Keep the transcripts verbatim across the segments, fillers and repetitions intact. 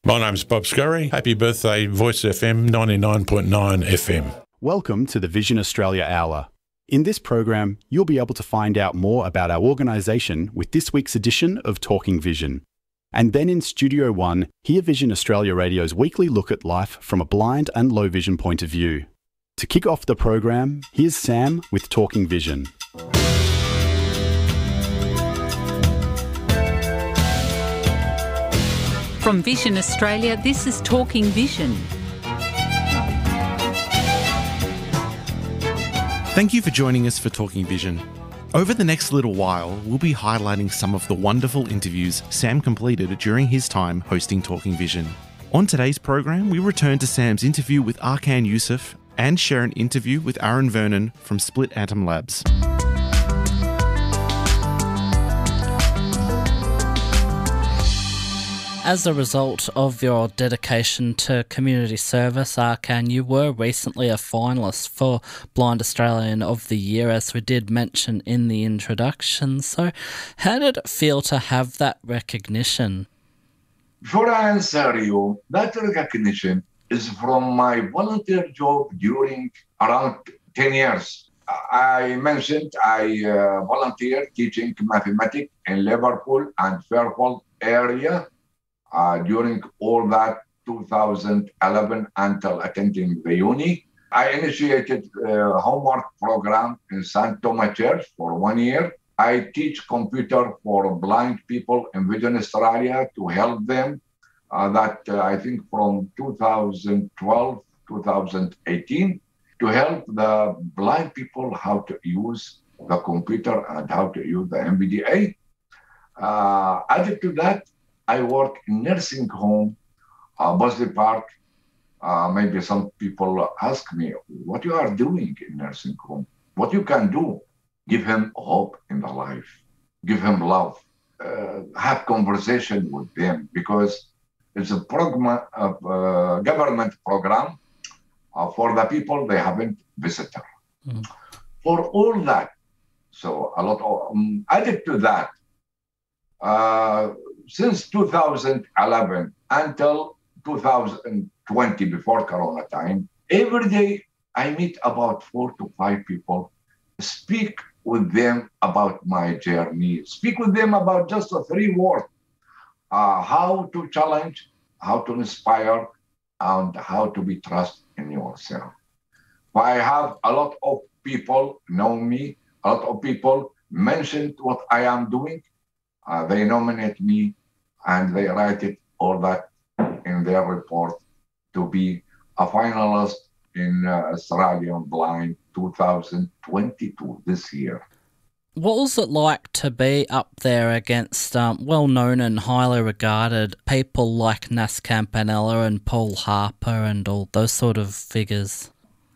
My name's Bob Scurry. Happy birthday, Voice F M ninety-nine point nine F M. Welcome to the Vision Australia Hour. In this program, you'll be able to find out more about our organisation with this week's edition of Talking Vision. And then in Studio One, hear Vision Australia Radio's weekly look at life from a blind and low vision point of view. To kick off the program, here's Sam with Talking Vision. From Vision Australia, this is Talking Vision. Thank you for joining us for Talking Vision. Over the next little while, we'll be highlighting some of the wonderful interviews Sam completed during his time hosting Talking Vision. On today's program, we return to Sam's interview with Arkan Youssef and share an interview with Aaron Vernon from Split Atom Labs. As a result of your dedication to community service, Arkan, you were recently a finalist for Blind Australian of the Year, as we did mention in the introduction. So how did it feel to have that recognition? Before I answer you, that recognition is from my volunteer job during around ten years. I mentioned I uh, volunteered teaching mathematics in Liverpool and Fairfield area. Uh, during all that two thousand eleven until attending the uni. I initiated a homework program in Saint Thomas Church for one year. I teach computer for blind people in Vision Australia to help them. Uh, that uh, I think from two thousand twelve, two thousand eighteen, to help the blind people how to use the computer and how to use the M V D A. Uh, added to that, I work in nursing home, uh, Bosley Park. Uh, maybe some people ask me, what you are doing in nursing home? What you can do? Give him hope in the life. Give him love. Uh, have conversation with them, because it's a program, uh, uh, government program uh, for the people they haven't visited. Mm. For all that, so a lot of, um, added to that, uh, since two thousand eleven until two thousand twenty, before Corona time, every day I meet about four to five people, speak with them about my journey, speak with them about just a three words, uh, how to challenge, how to inspire, and how to be trust in yourself. I have a lot of people know me, a lot of people mentioned what I am doing. Uh, they nominate me and they write it all that in their report to be a finalist in uh, Australian Blind two thousand twenty-two this year. What was it like to be up there against um, well-known and highly regarded people like Nas Campanella and Paul Harper and all those sort of figures?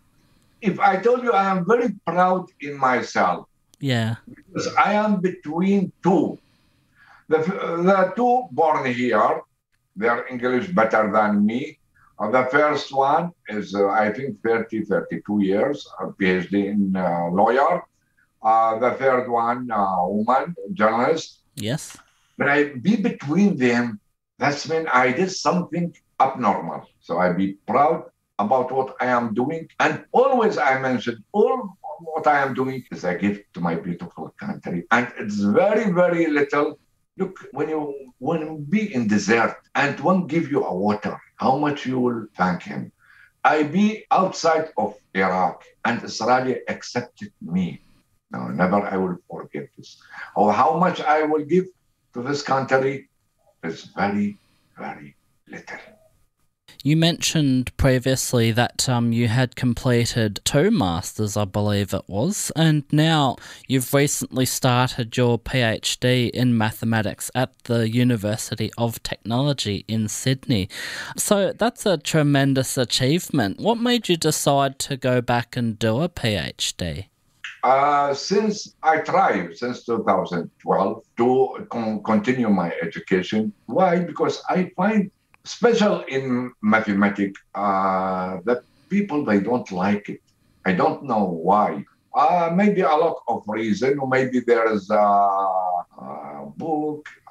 If I told you, I am very proud in myself. Yeah. Because I am between two. The, the two born here, they're English better than me. Uh, the first one is, uh, I think, thirty, thirty-two years, a PhD in uh, lawyer. Uh, the third one, uh, woman, journalist. Yes. When I be between them, that's when I did something abnormal. So I be proud about what I am doing. And always I mention, all what I am doing is a gift to my beautiful country. And it's very, very little. Look, when you when you be in desert and one give you a water, how much you will thank him. I be outside of Iraq and Israel accepted me. No, never I will forget this. Or how much I will give to this country is very, very little. You mentioned previously that um, you had completed two masters, I believe it was, and now you've recently started your PhD in mathematics at the University of Technology in Sydney. So that's a tremendous achievement. What made you decide to go back and do a PhD? Uh, since I tried since two thousand twelve to con- continue my education. Why? Because I find special in mathematics uh, that people, they don't like it. I don't know why. Uh, maybe a lot of reason, or maybe there is a, a book,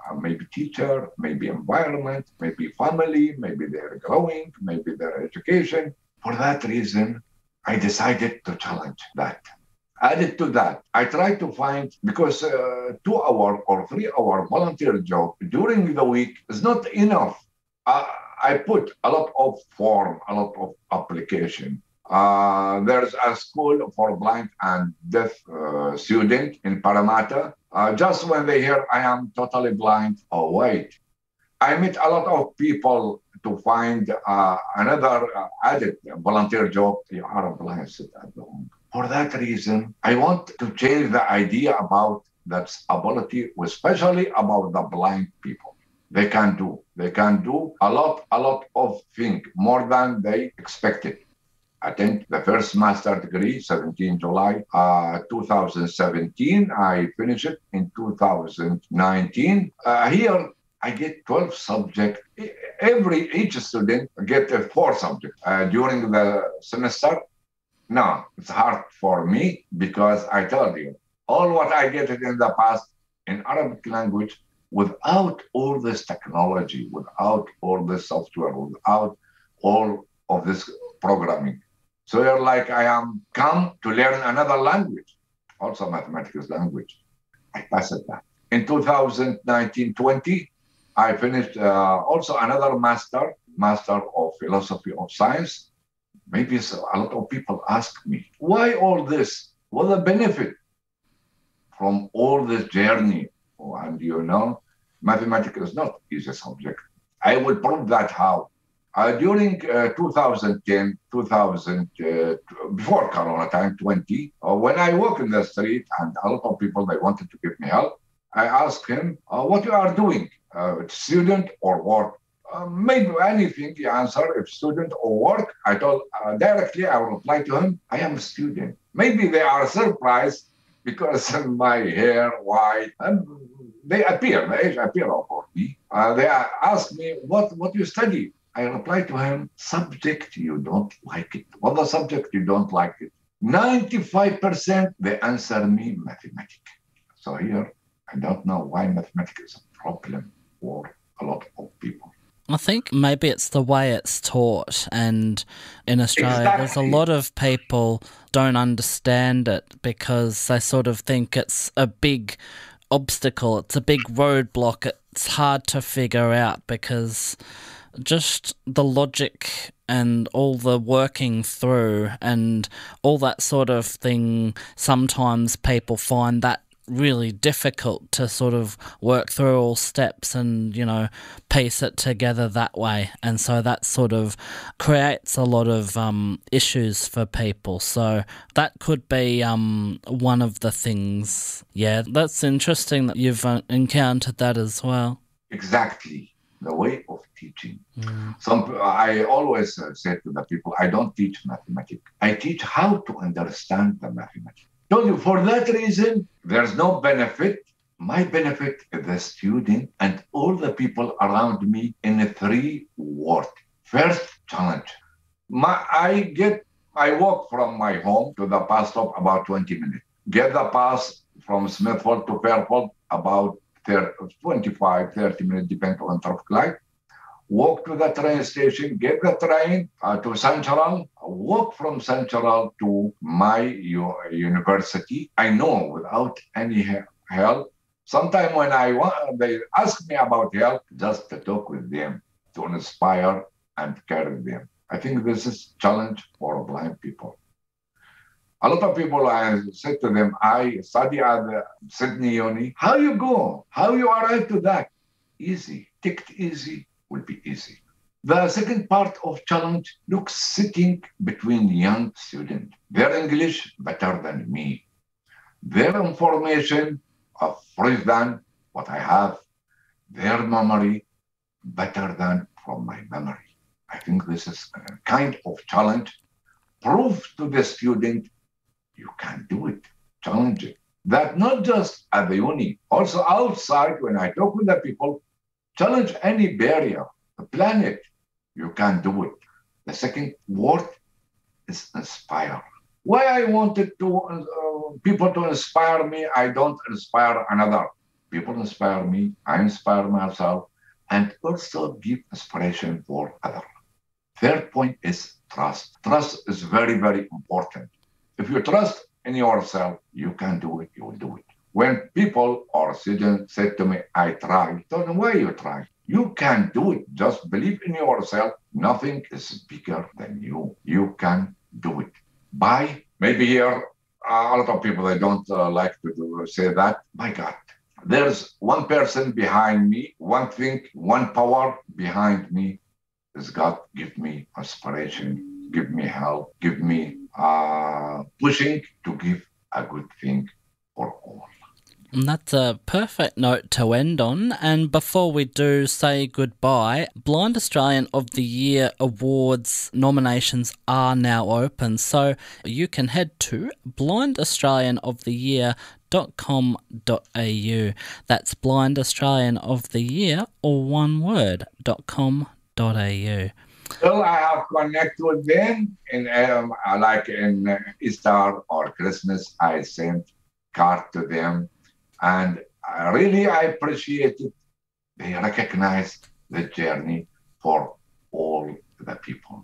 uh, maybe teacher, maybe environment, maybe family, maybe they're growing, maybe their education. For that reason, I decided to challenge that. Added to that, I tried to find, because uh, two hour or three hour volunteer job during the week is not enough. Uh, I put a lot of form, a lot of application. Uh, there's a school for blind and deaf uh, student in Parramatta. Uh, just when they hear I am totally blind, oh wait, I met a lot of people to find uh, another uh, added volunteer job. You are blind, sit at home. For that reason, I want to change the idea about that ability, especially about the blind people. They can do. They can do a lot, a lot of things, more than they expected. I think the first master degree, seventeenth July uh, two thousand seventeen. I finished it in two thousand nineteen. Uh, here, I get twelve subjects. Every each student get uh, four subjects uh, during the semester. No, it's hard for me because I told you, all what I get in the past in Arabic language, without all this technology, without all this software, without all of this programming. So you're like, I am come to learn another language, also mathematics language. I passed that. In two thousand nineteen twenty, I finished uh, also another master, master of philosophy of science. Maybe so, a lot of people ask me, why all this? What the benefit from all this journey? Oh, and you know, mathematics is not easy subject. I will prove that how. Uh, during uh, two thousand ten, two thousand, uh, before Corona time, twenty, uh, when I walk in the street and a lot of people, they wanted to give me help, I asked him, uh, what you are doing, uh, student or work? Uh, maybe anything, he answered, if student or work. I told uh, directly, I will reply to him, I am a student. Maybe they are surprised because my hair white, and they appear, the age appear for me. Uh, they ask me, what, what you study? I reply to him, subject you don't like it. What the subject you don't like it? ninety-five percent they answer me mathematics. So here, I don't know why mathematics is a problem for a lot of people. I think maybe it's the way it's taught, and in Australia Exactly. there's a lot of people don't understand it because they sort of think it's a big obstacle, it's a big roadblock, it's hard to figure out because just the logic and all the working through and all that sort of thing, sometimes people find that really difficult to sort of work through all steps and, you know, piece it together that way. And so that sort of creates a lot of um, issues for people. So that could be um, one of the things. Yeah, that's interesting that you've uh, encountered that as well. Exactly. The way of teaching. Mm. Some I always uh, say to the people, I don't teach mathematics. I teach how to understand the mathematics. Told you, for that reason, there's no benefit. My benefit is the student and all the people around me in a three words. First, challenge. My, I get, I walk from my home to the bus stop about twenty minutes. Get the bus from Smithfield to Fairfield about twenty-five, thirty minutes, depending on traffic light. Walk to the train station, get the train uh, to Central, walk from Central to my u- university. I know without any help. Sometimes when I want, they ask me about help, just to talk with them, to inspire and carry them. I think this is a challenge for blind people. A lot of people, I said to them, I study at the Sydney Uni. How you go? How you arrive to that? Easy. Take it easy will be easy. The second part of challenge, look, sitting between young students. Their English better than me. Their information of fresh than what I have. Their memory better than from my memory. I think this is a kind of challenge. Prove to the student you can do it. Challenge it. That not just at the uni, also outside when I talk with the people, challenge any barrier, the planet. You can do it. The second word is inspire. Why I wanted to uh, people to inspire me, I don't inspire another. people inspire me, I inspire myself, and also give inspiration for others. Third point is trust. Trust is very, very important. If you trust in yourself, you can do it, you will do it. When people or students say to me, I try, tell them why you try. You can do it. Just believe in yourself. Nothing is bigger than you. You can do it. By maybe here, uh, a lot of people, they don't uh, like to do, say that. My God, there's one person behind me, one thing, one power behind me is God. Give me inspiration, give me help, give me uh, pushing to give a good thing for all. And that's a perfect note to end on. And before we do say goodbye, Blind Australian of the Year Awards nominations are now open. So you can head to blind australian of the year dot com dot a u. That's Blind Australian of the Year, or one word, dot com dot a u. Well, I have connected with them, in, um, like in uh, Easter or Christmas, I sent card to them. And I really, I appreciate it. They recognize the journey for all the people.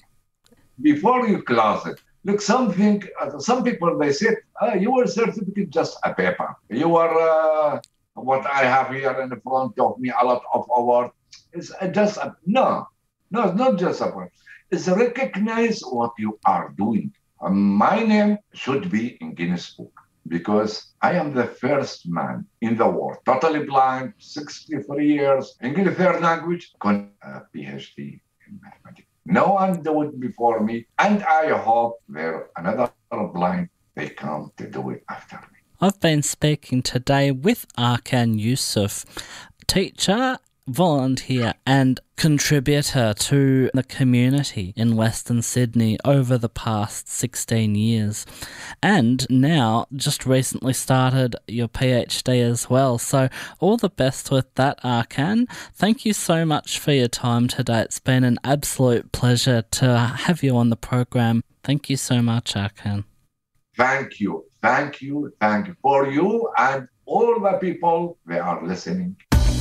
Before you close it, look, something, uh, some people, they said, oh, your certificate just a paper. You are, uh, what I have here in front of me, a lot of awards. It's just, a, no, no, it's not just a word. It's recognize what you are doing. Um, my name should be in Guinness Book, because I am the first man in the world, totally blind, sixty-three years, English third language, con a PhD in mathematics. No one do it before me, and I hope there another blind, they come to do it after me. I've been speaking today with Arkan Yusuf, teacher, volunteer and contributor to the community in Western Sydney over the past sixteen years, and now just recently started your PhD as well. So all the best with that, Arkan. Thank you so much for your time today. It's been an absolute pleasure to have you on the program. Thank you so much, Arkan. Thank you, thank you, thank you for you and all the people they are listening.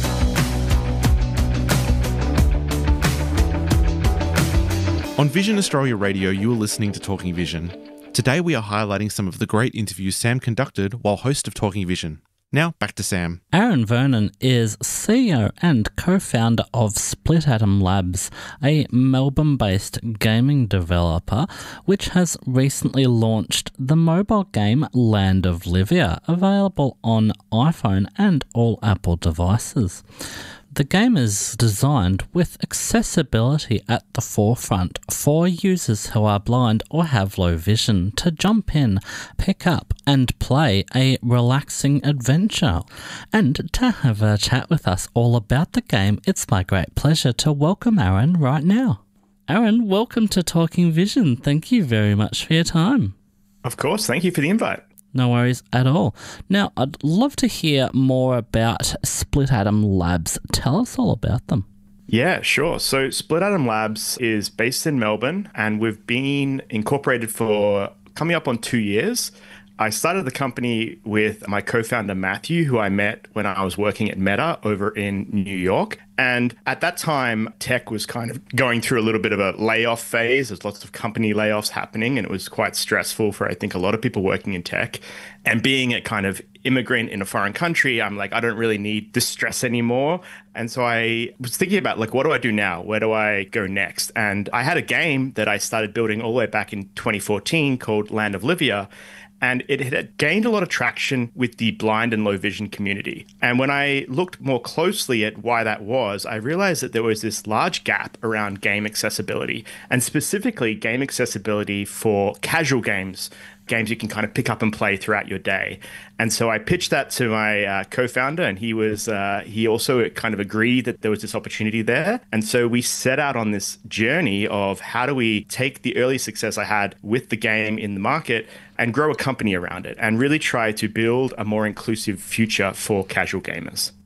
On Vision Australia Radio, you are listening to Talking Vision. Today we are highlighting some of the great interviews Sam conducted while host of Talking Vision. Now, back to Sam. Aaron Vernon is C E O and co-founder of Split Atom Labs, a Melbourne-based gaming developer which has recently launched the mobile game Land of Livia, available on iPhone and all Apple devices. The game is designed with accessibility at the forefront for users who are blind or have low vision to jump in, pick up and play a relaxing adventure. And to have a chat with us all about the game, it's my great pleasure to welcome Aaron right now. Aaron, welcome to Talking Vision. Thank you very much for your time. Of course, thank you for the invite. No worries at all. Now, I'd love to hear more about Split Atom Labs. Tell us all about them. Yeah, sure. So Split Atom Labs is based in Melbourne, and we've been incorporated for coming up on two years. I started the company with my co-founder, Matthew, who I met when I was working at Meta over in New York. And at that time, tech was kind of going through a little bit of a layoff phase. There's lots of company layoffs happening, and it was quite stressful for, I think, a lot of people working in tech. And being a kind of immigrant in a foreign country, I'm like, I don't really need this stress anymore. And so I was thinking about, like, what do I do now? Where do I go next? And I had a game that I started building all the way back in twenty fourteen called Land of Livia. And it had gained a lot of traction with the blind and low vision community. And when I looked more closely at why that was, I realized that there was this large gap around game accessibility, and specifically game accessibility for casual games, games you can kind of pick up and play throughout your day. And so I pitched that to my uh, co-founder, and he was uh, he also kind of agreed that there was this opportunity there. And so we set out on this journey of how do we take the early success I had with the game in the market and grow a company around it and really try to build a more inclusive future for casual gamers.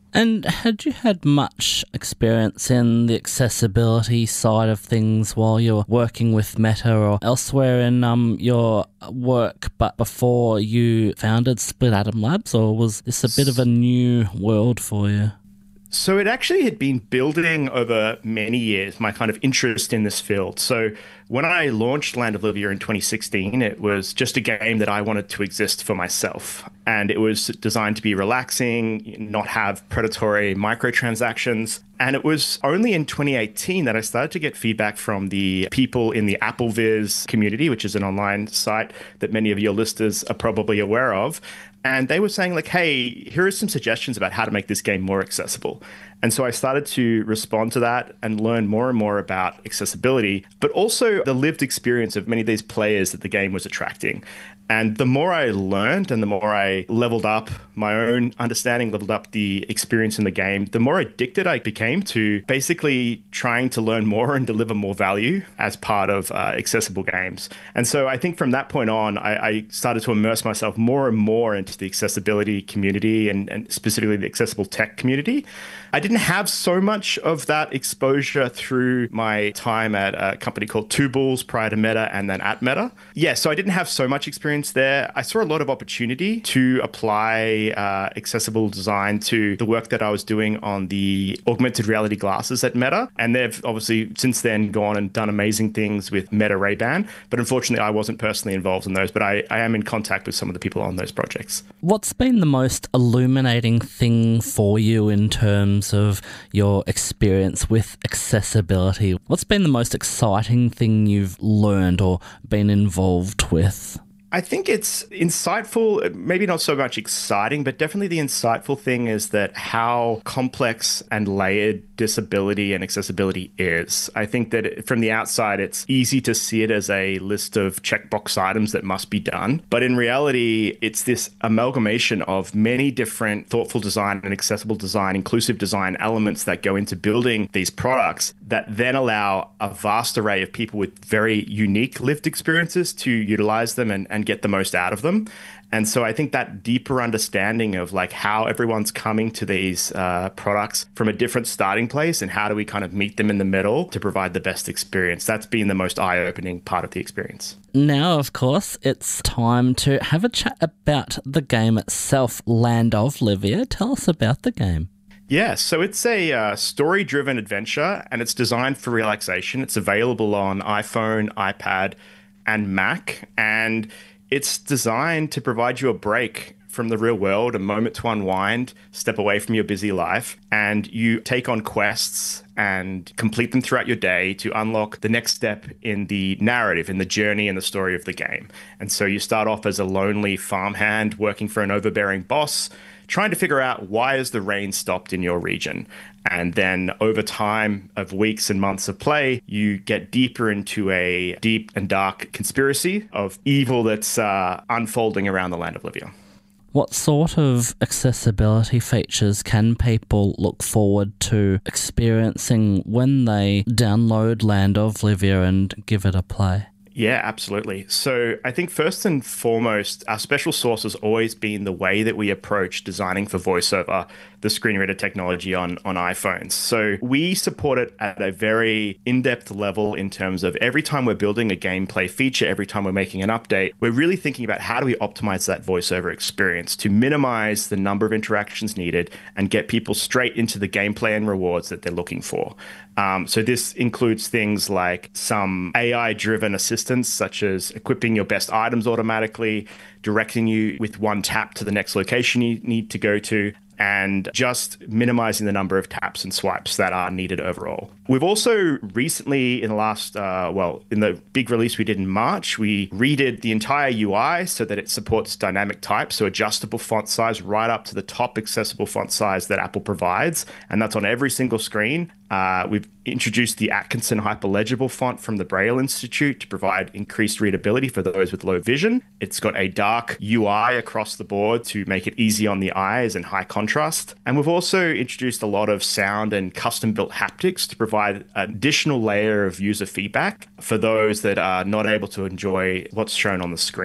And had you had much experience in the accessibility side of things while you were working with Meta or elsewhere in um, your work, but before you founded Split Atom Labs, or was this a bit of a new world for you? So it actually had been building over many years, my kind of interest in this field. So when I launched Land of Livia in twenty sixteen, it was just a game that I wanted to exist for myself. And it was designed to be relaxing, not have predatory microtransactions. And it was only in twenty eighteen that I started to get feedback from the people in the AppleVis community, which is an online site that many of your listeners are probably aware of. And they were saying like, hey, here are some suggestions about how to make this game more accessible. And so I started to respond to that and learn more and more about accessibility, but also the lived experience of many of these players that the game was attracting. And the more I learned and the more I leveled up my own understanding, leveled up the experience in the game, the more addicted I became to basically trying to learn more and deliver more value as part of uh, accessible games. And so I think from that point on, I, I started to immerse myself more and more into the accessibility community and, and specifically the accessible tech community. I didn't have so much of that exposure through my time at a company called Two Bulls prior to Meta and then at Meta. Yeah, so I didn't have so much experience there. I saw a lot of opportunity to apply uh, accessible design to the work that I was doing on the augmented reality glasses at Meta. And they've obviously since then gone and done amazing things with Meta Ray-Ban. But unfortunately, I wasn't personally involved in those, but I, I am in contact with some of the people on those projects. What's been the most illuminating thing for you in terms of your experience with accessibility? What's been the most exciting thing you've learned or been involved with? I think it's insightful, maybe not so much exciting, but definitely the insightful thing is that how complex and layered disability and accessibility is. I think that from the outside, it's easy to see it as a list of checkbox items that must be done. But in reality, it's this amalgamation of many different thoughtful design and accessible design, inclusive design elements that go into building these products that then allow a vast array of people with very unique lived experiences to utilize them and, and get the most out of them. And so I think that deeper understanding of like how everyone's coming to these uh, products from a different starting place and how do we kind of meet them in the middle to provide the best experience. That's been the most eye-opening part of the experience. Now, of course, it's time to have a chat about the game itself, Land of Livia. Tell us about the game. Yeah, so it's a uh, story-driven adventure and it's designed for relaxation. It's available on iPhone, iPad, and Mac, and it's designed to provide you a break from the real world, a moment to unwind, step away from your busy life, and you take on quests and complete them throughout your day to unlock the next step in the narrative, in the journey and the story of the game. And so you start off as a lonely farmhand working for an overbearing boss, trying to figure out why has the rain stopped in your region. And then over time of weeks and months of play, you get deeper into a deep and dark conspiracy of evil that's uh, unfolding around the Land of Livia. What sort of accessibility features can people look forward to experiencing when they download Land of Livia and give it a play? Yeah, absolutely. So I think first and foremost, our special sauce has always been the way that we approach designing for VoiceOver, the screen reader technology on, on iPhones. So we support it at a very in-depth level in terms of every time we're building a gameplay feature, every time we're making an update, we're really thinking about how do we optimize that VoiceOver experience to minimize the number of interactions needed and get people straight into the gameplay and rewards that they're looking for. Um, so this includes things like some A I-driven assistance, such as equipping your best items automatically, directing you with one tap to the next location you need to go to, and just minimizing the number of taps and swipes that are needed overall. We've also recently, in the last, uh, well, in the big release we did in March, we redid the entire U I so that it supports dynamic type, so adjustable font size right up to the top accessible font size that Apple provides, and that's on every single screen. Uh, we've introduced the Atkinson Hyperlegible font from the Braille Institute to provide increased readability for those with low vision. It's got a dark U I across the board to make it easy on the eyes and high contrast. And we've also introduced a lot of sound and custom-built haptics to provide an additional layer of user feedback for those that are not able to enjoy what's shown on the screen.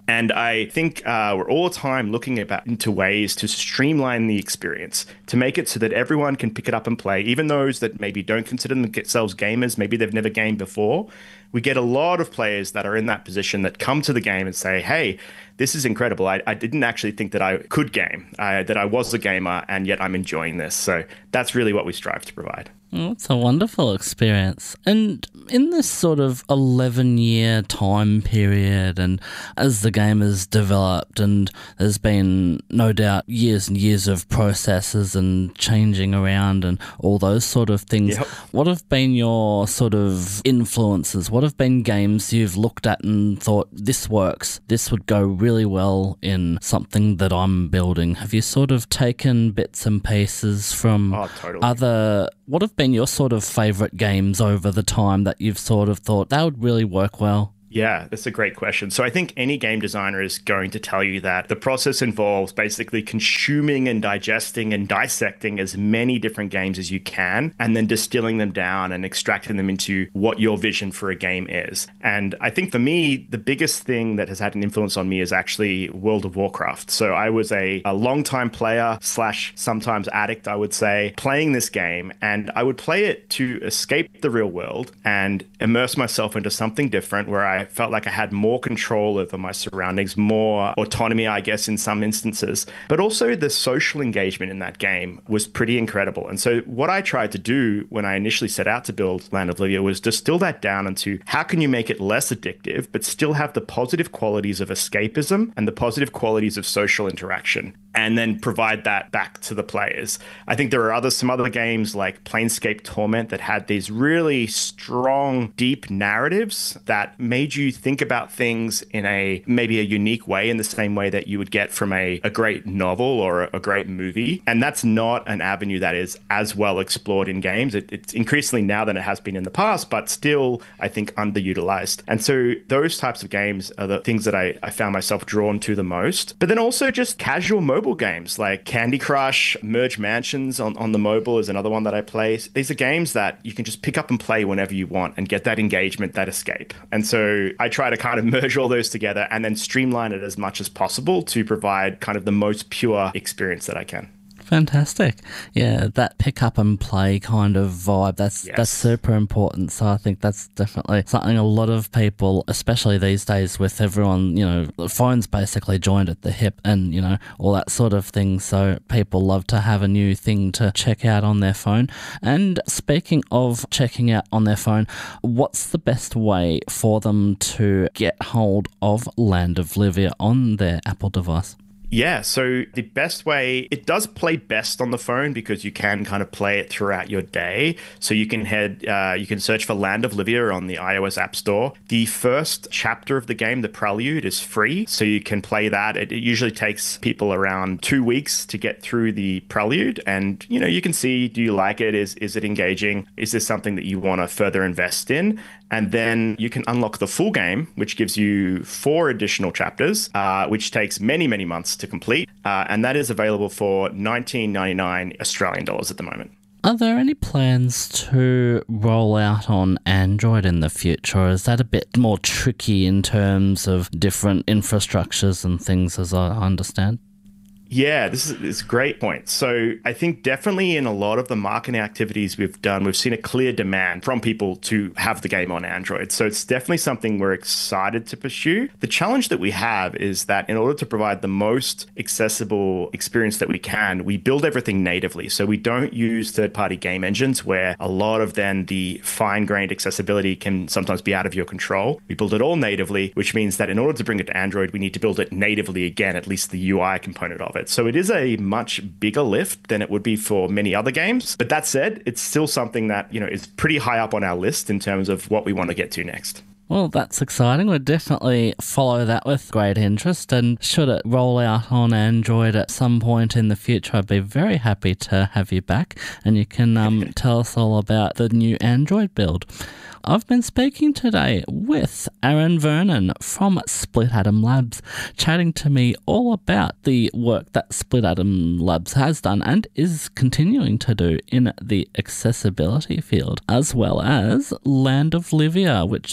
And I think uh, we're all the time looking about into ways to streamline the experience, to make it so that everyone can pick it up and play, even those that maybe don't consider themselves gamers, maybe they've never gamed before. We get a lot of players that are in that position that come to the game and say, hey, this is incredible. I, I didn't actually think that I could game, uh, that I was a gamer, and yet I'm enjoying this. So that's really what we strive to provide. Oh, it's a wonderful experience. And in this sort of eleven-year time period, and as the game has developed, and there's been no doubt years and years of processes and changing around and all those sort of things, yep. What have been your sort of influences? What have been games you've looked at and thought, this works, this would go really well in something that I'm building? Have you sort of taken bits and pieces from oh, totally. other... What have been your sort of favourite games over the time that you've sort of thought that would really work well? Yeah, that's a great question. So I think any game designer is going to tell you that the process involves basically consuming and digesting and dissecting as many different games as you can, and then distilling them down and extracting them into what your vision for a game is. And I think for me, the biggest thing that has had an influence on me is actually World of Warcraft. So I was a, a long-time player slash sometimes addict, I would say, playing this game, and I would play it to escape the real world and immerse myself into something different where I felt like I had more control over my surroundings, more autonomy, I guess, in some instances. But also the social engagement in that game was pretty incredible. And so what I tried to do when I initially set out to build Land of Livia was distill that down into how can you make it less addictive, but still have the positive qualities of escapism and the positive qualities of social interaction, and then provide that back to the players. I think there are other some other games like Planescape Torment that had these really strong, deep narratives that made you think about things in a maybe a unique way, in the same way that you would get from a, a great novel or a, a great movie. And that's not an avenue that is as well explored in games. It, it's increasingly now than it has been in the past, but still, I think, underutilized. And so those types of games are the things that I, I found myself drawn to the most. But then also just casual mobile games like Candy Crush, Merge Mansions on, on the mobile is another one that I play. These are games that you can just pick up and play whenever you want and get that engagement, that escape. And so I try to kind of merge all those together and then streamline it as much as possible to provide kind of the most pure experience that I can. Fantastic. Yeah, that pick up and play kind of vibe, that's yes. that's super important. So I think that's definitely something a lot of people, especially these days with everyone, you know, the phone's basically joined at the hip and, you know, all that sort of thing. So people love to have a new thing to check out on their phone. And speaking of checking out on their phone, what's the best way for them to get hold of Land of Livia on their Apple device? Yeah, so the best way, it does play best on the phone because you can kind of play it throughout your day. So you can head, uh, you can search for Land of Livia on the iOS App Store. The first chapter of the game, the Prelude, is free, so you can play that. It, it usually takes people around two weeks to get through the Prelude, and you know, you can see, do you like it? Is is it engaging? Is this something that you want to further invest in? And then you can unlock the full game, which gives you four additional chapters, uh, which takes many, many months to complete. Uh, and that is available for nineteen ninety-nine Australian dollars at the moment. Are there any plans to roll out on Android in the future, or is that a bit more tricky in terms of different infrastructures and things, as I understand? Yeah, this is, this is a great point. So I think definitely in a lot of the marketing activities we've done, we've seen a clear demand from people to have the game on Android. So it's definitely something we're excited to pursue. The challenge that we have is that in order to provide the most accessible experience that we can, we build everything natively. So we don't use third-party game engines where a lot of then the fine-grained accessibility can sometimes be out of your control. We build it all natively, which means that in order to bring it to Android, we need to build it natively again, at least the U I component of it. So it is a much bigger lift than it would be for many other games. But that said, it's still something that, you know, is pretty high up on our list in terms of what we want to get to next. Well, that's exciting. We'll definitely follow that with great interest. And should it roll out on Android at some point in the future, I'd be very happy to have you back. And you can um, tell us all about the new Android build. I've been speaking today with Aaron Vernon from Split Atom Labs, chatting to me all about the work that Split Atom Labs has done and is continuing to do in the accessibility field, as well as Land of Livia, which is now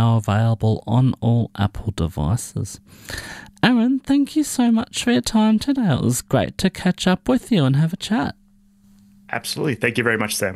now available on all Apple devices. Aaron, thank you so much for your time today. It was great to catch up with you and have a chat. Absolutely. Thank you very much, Sam.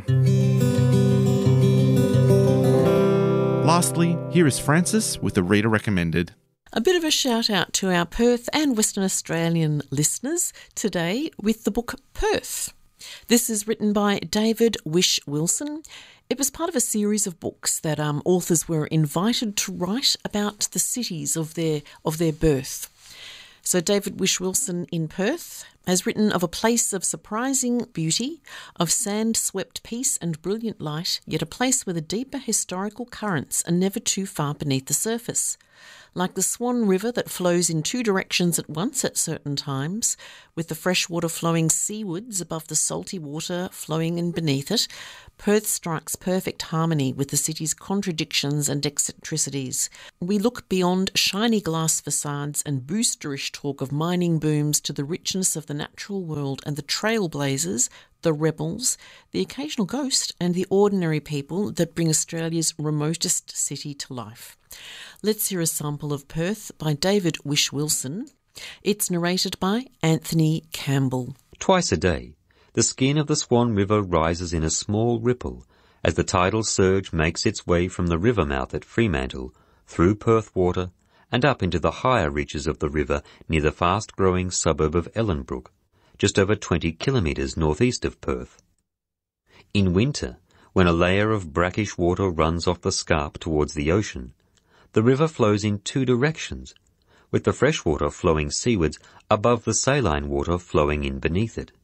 Lastly, here is Francis with the Reader Recommended. A bit of a shout out to our Perth and Western Australian listeners today with the book Perth. This is written by David Whish-Wilson. It was part of a series of books that um, authors were invited to write about the cities of their of their birth. So David Whish-Wilson in Perth has written of a place of surprising beauty, of sand-swept peace and brilliant light, yet a place where the deeper historical currents are never too far beneath the surface. Like the Swan River that flows in two directions at once at certain times, with the fresh water flowing seawards above the salty water flowing in beneath it, Perth strikes perfect harmony with the city's contradictions and eccentricities. We look beyond shiny glass facades and boosterish talk of mining booms to the richness of the natural world and the trailblazers, the rebels, the occasional ghost and the ordinary people that bring Australia's remotest city to life. Let's hear a sample of Perth by David Whish-Wilson. It's narrated by Anthony Campbell. Twice a day, the skin of the Swan River rises in a small ripple as the tidal surge makes its way from the river mouth at Fremantle, through Perth Water, and up into the higher reaches of the river near the fast-growing suburb of Ellenbrook, just over twenty kilometres northeast of Perth. In winter, when a layer of brackish water runs off the scarp towards the ocean, the river flows in two directions, with the fresh water flowing seawards above the saline water flowing in beneath it.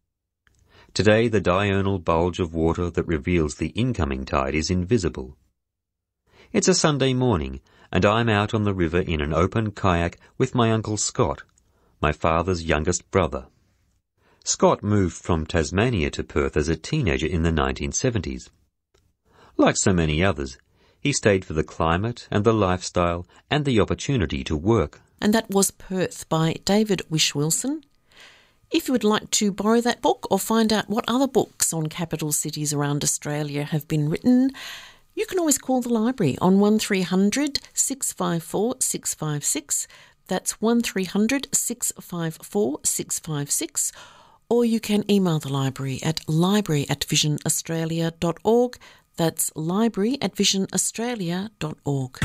Today the diurnal bulge of water that reveals the incoming tide is invisible. It's a Sunday morning, and I'm out on the river in an open kayak with my Uncle Scott, my father's youngest brother. Scott moved from Tasmania to Perth as a teenager in the nineteen seventies. Like so many others, he stayed for the climate and the lifestyle and the opportunity to work. And that was Perth by David Whish-Wilson. If you would like to borrow that book or find out what other books on capital cities around Australia have been written, you can always call the library on one three hundred, six five four, six five six. That's one three hundred, six five four, six five six. Or you can email the library at library at vision australia dot org. That's library at vision australia dot org.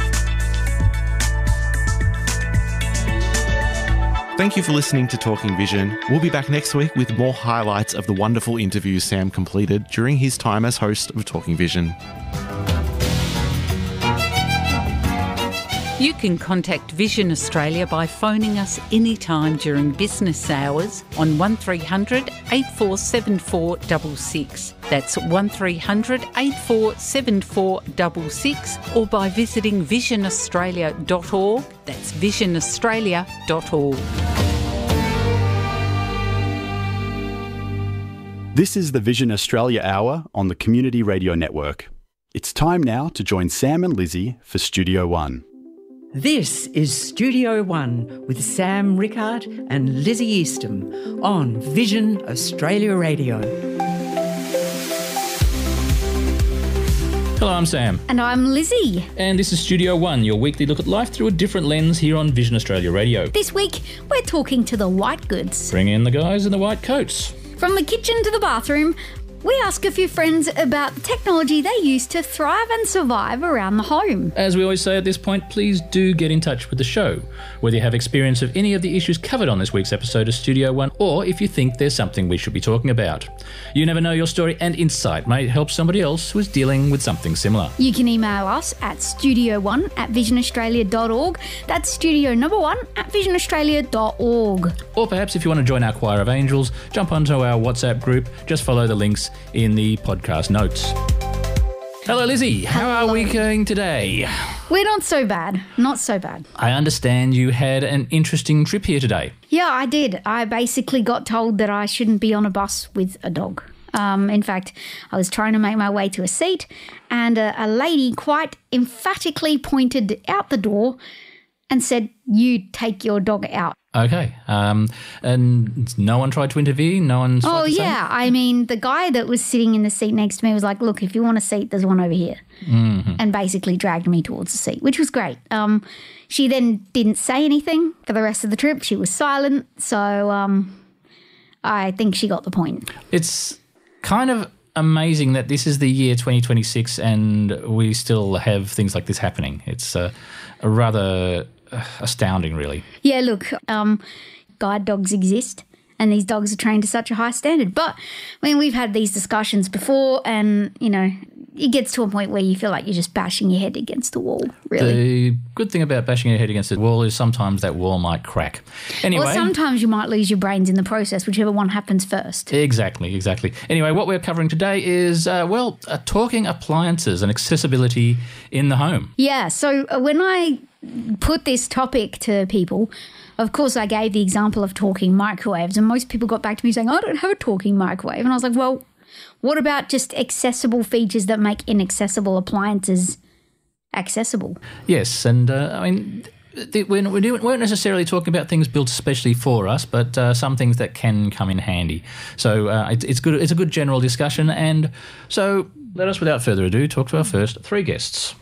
Thank you for listening to Talking Vision. We'll be back next week with more highlights of the wonderful interviews Sam completed during his time as host of Talking Vision. You can contact Vision Australia by phoning us anytime during business hours on one three hundred, eight four seven four six six. That's one three hundred, eight four seven four six six, or by visiting vision australia dot org. That's vision australia dot org. This is the Vision Australia Hour on the Community Radio Network. It's time now to join Sam and Lizzie for Studio One. This is Studio One with Sam Rickard and Lizzie Eastham on Vision Australia Radio. Hello, I'm Sam. And I'm Lizzie. And this is Studio One, your weekly look at life through a different lens here on Vision Australia Radio. This week, we're talking to the white goods. Bring in the guys in the white coats. From the kitchen to the bathroom, we ask a few friends about the technology they use to thrive and survive around the home. As we always say at this point, please do get in touch with the show, whether you have experience of any of the issues covered on this week's episode of Studio One, or if you think there's something we should be talking about. You never know, your story and insight may help somebody else who is dealing with something similar. You can email us at studio one at vision australia dot org. That's studio number one at vision australia dot org. Or perhaps if you want to join our choir of angels, jump onto our WhatsApp group. Just follow the links in the podcast notes. Hello, Lizzie. How Hello. are we going today? We're not so bad. Not so bad. I understand you had an interesting trip here today. Yeah, I did. I basically got told that I shouldn't be on a bus with a dog. Um, in fact, I was trying to make my way to a seat and a, a lady quite emphatically pointed out the door and said, "You take your dog out." Okay. Um, and no one tried to intervene? No one tried Oh, to say yeah. I mean, the guy that was sitting in the seat next to me was like, look, if you want a seat, there's one over here. Mm-hmm. And basically dragged me towards the seat, which was great. Um, she then didn't say anything for the rest of the trip. She was silent. So um, I think she got the point. It's kind of amazing that this is the year twenty twenty-six and we still have things like this happening. It's uh, a rather uh, astounding, really. Yeah, look, um, guide dogs exist and these dogs are trained to such a high standard. But, I mean, we've had these discussions before and, you know, it gets to a point where you feel like you're just bashing your head against the wall, really. The good thing about bashing your head against the wall is sometimes that wall might crack. Anyway, or sometimes you might lose your brains in the process, whichever one happens first. Exactly, exactly. Anyway, what we're covering today is, uh, well, uh, talking appliances and accessibility in the home. Yeah, so uh, when I put this topic to people, of course I gave the example of talking microwaves, and most people got back to me saying, I don't have a talking microwave. And I was like, well, what about just accessible features that make inaccessible appliances accessible? Yes, and uh, I mean, th- we weren't necessarily talking about things built especially for us, but uh, some things that can come in handy. So uh, it's, it's good. It's a good general discussion, and so let us, without further ado, talk to our first three guests.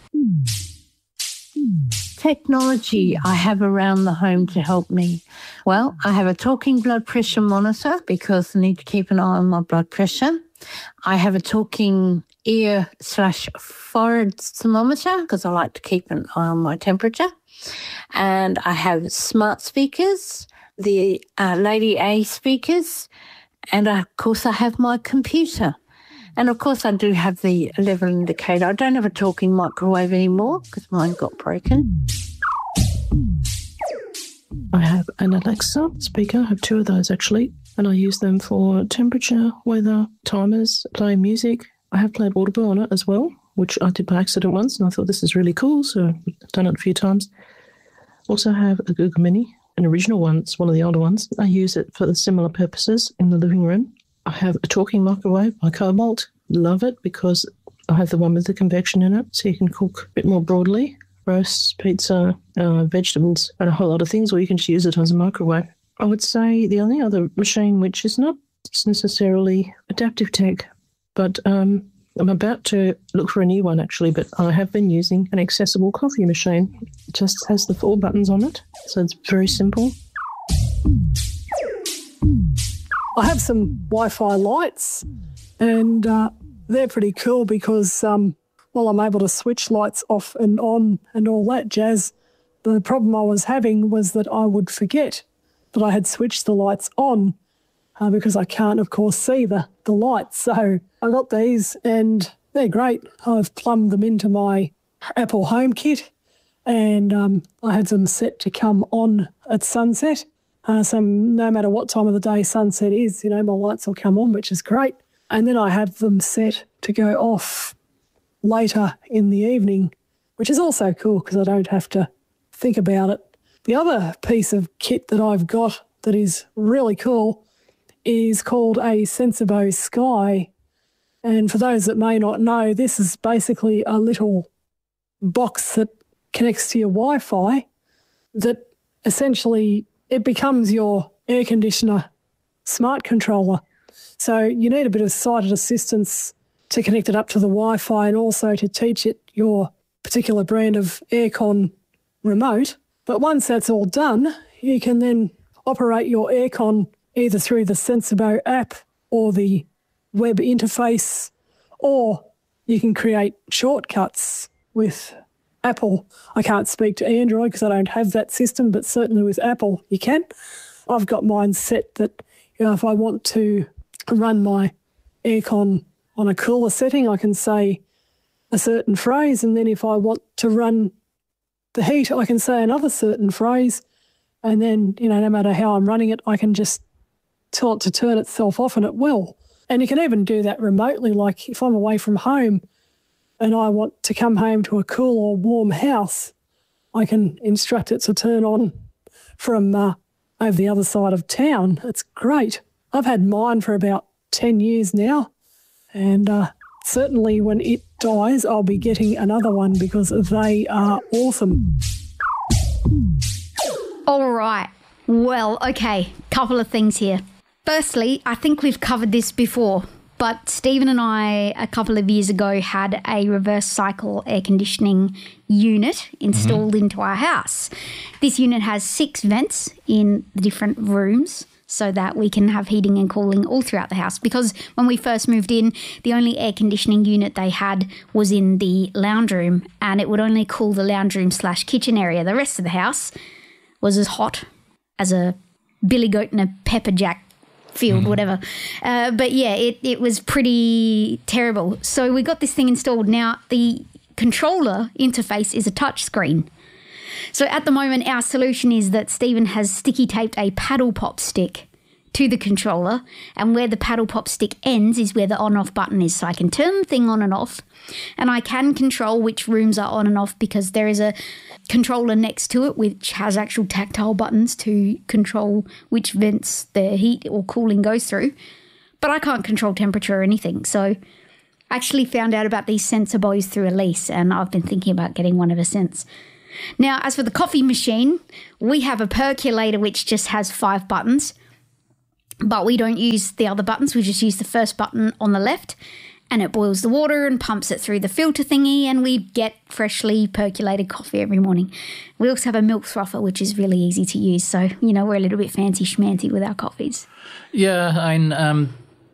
Technology I have around the home to help me. Well, I have a talking blood pressure monitor because I need to keep an eye on my blood pressure. I have a talking ear slash forehead thermometer because I like to keep an eye on my temperature. And I have smart speakers, the uh, Lady A speakers, and uh, of course I have my computer. And of course I do have the level indicator. I don't have a talking microwave anymore because mine got broken. I have an Alexa speaker. I have two of those actually. And I use them for temperature, weather, timers, play music. I have played Audible on it as well, which I did by accident once, and I thought this is really cool, so I've done it a few times. Also have a Google Mini, an original one. It's one of the older ones. I use it for similar purposes in the living room. I have a talking microwave by Cobalt. Love it because I have the one with the convection in it, so you can cook a bit more broadly. Roast, pizza, uh, vegetables, and a whole lot of things, or you can just use it as a microwave. I would say the only other machine which is not necessarily adaptive tech, but um, I'm about to look for a new one actually, but I have been using an accessible coffee machine. It just has the four buttons on it, so it's very simple. I have some Wi-Fi lights and uh, they're pretty cool because, um, well, I'm able to switch lights off and on and all that jazz. The problem I was having was that I would forget that I had switched the lights on uh, because I can't, of course, see the, the lights. So I got these and they're great. I've plumbed them into my Apple HomeKit and um, I had them set to come on at sunset. Uh, so no matter what time of the day sunset is, you know, my lights will come on, which is great. And then I have them set to go off later in the evening, which is also cool because I don't have to think about it. The other piece of kit that I've got that is really cool is called a Sensibo Sky. And for those that may not know, this is basically a little box that connects to your Wi-Fi that essentially it becomes your air conditioner smart controller. So you need a bit of sighted assistance to connect it up to the Wi-Fi and also to teach it your particular brand of aircon remote. But once that's all done, you can then operate your aircon either through the Sensibo app or the web interface, or you can create shortcuts with Apple. I can't speak to Android because I don't have that system, but certainly with Apple you can. I've got mine set that, you know, if I want to run my aircon on a cooler setting, I can say a certain phrase, and then if I want to run the heat, I can say another certain phrase, and then, you know, no matter how I'm running it, I can just tell it to turn itself off and it will. And you can even do that remotely, like if I'm away from home and I want to come home to a cool or warm house, I can instruct it to turn on from uh, over the other side of town. It's great. I've had mine for about ten years now, and uh, certainly when it dies, I'll be getting another one because they are awesome. All right. Well, okay, couple of things here. Firstly, I think we've covered this before, but Stephen and I, a couple of years ago, had a reverse cycle air conditioning unit installed mm-hmm. into our house. This unit has six vents in the different rooms so that we can have heating and cooling all throughout the house. Because when we first moved in, the only air conditioning unit they had was in the lounge room, and it would only cool the lounge room slash kitchen area. The rest of the house was as hot as a billy goat in a pepper jack field, mm. whatever. Uh, but yeah, it, it was pretty terrible. So we got this thing installed. Now, the controller interface is a touch screen. So at the moment, our solution is that Stephen has sticky taped a paddle pop stick to the controller, and where the paddle pop stick ends is where the on-off button is. So I can turn the thing on and off, and I can control which rooms are on and off because there is a controller next to it which has actual tactile buttons to control which vents the heat or cooling goes through. But I can't control temperature or anything. So I actually found out about these sensor boys through Elise, and I've been thinking about getting one ever since. Now, as for the coffee machine, we have a percolator which just has five buttons, but we don't use the other buttons. We just use the first button on the left, and it boils the water and pumps it through the filter thingy, and we get freshly percolated coffee every morning. We also have a milk frother, which is really easy to use. So, you know, we're a little bit fancy schmancy with our coffees. Yeah, I um,